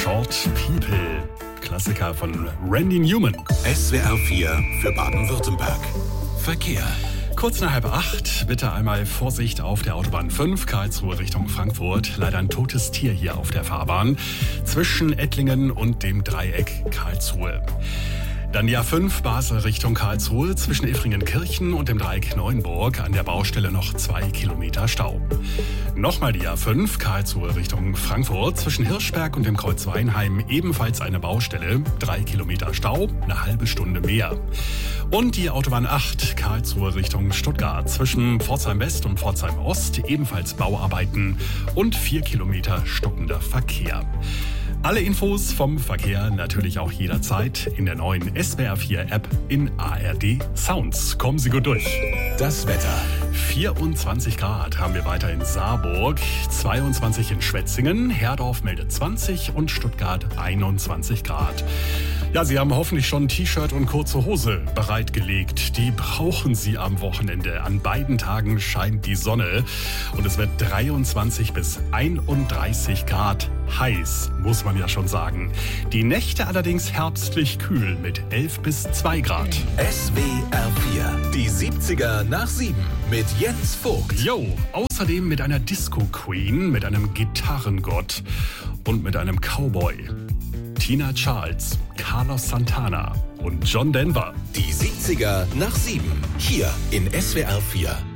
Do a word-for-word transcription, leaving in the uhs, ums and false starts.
Short People. Klassiker von Randy Newman. S W R vier für Baden-Württemberg. Verkehr. Kurz nach halb acht, bitte einmal Vorsicht auf der Autobahn fünf, Karlsruhe Richtung Frankfurt. Leider ein totes Tier hier auf der Fahrbahn zwischen Ettlingen und dem Dreieck Karlsruhe. Dann die A fünf Basel Richtung Karlsruhe zwischen Iffringenkirchen und dem Dreieck Neuenburg an der Baustelle noch zwei Kilometer Stau. Nochmal die A fünf Karlsruhe Richtung Frankfurt zwischen Hirschberg und dem Kreuz Weinheim ebenfalls eine Baustelle, drei Kilometer Stau, eine halbe Stunde mehr. Und die Autobahn acht Karlsruhe Richtung Stuttgart zwischen Pforzheim West und Pforzheim Ost ebenfalls Bauarbeiten und vier Kilometer stockender Verkehr. Alle Infos vom Verkehr natürlich auch jederzeit in der neuen S W R vier App in A R D Sounds. Kommen Sie gut durch. Das Wetter. vierundzwanzig Grad haben wir weiter in Saarburg, zweiundzwanzig in Schwetzingen, Herdorf meldet zwanzig und Stuttgart einundzwanzig Grad. Ja, Sie haben hoffentlich schon T-Shirt und kurze Hose bereitgelegt. Die brauchen Sie am Wochenende. An beiden Tagen scheint die Sonne und es wird dreiundzwanzig bis einunddreißig Grad heiß, muss man ja schon sagen. Die Nächte allerdings herbstlich kühl mit elf bis zwei Grad. S W R vier, die siebziger nach sieben mit Jens Vogt. Jo, außerdem mit einer Disco-Queen, mit einem Gitarrengott und mit einem Cowboy. Tina Charles, Carlos Santana und John Denver. Die siebziger nach sieben, hier in S W R vier.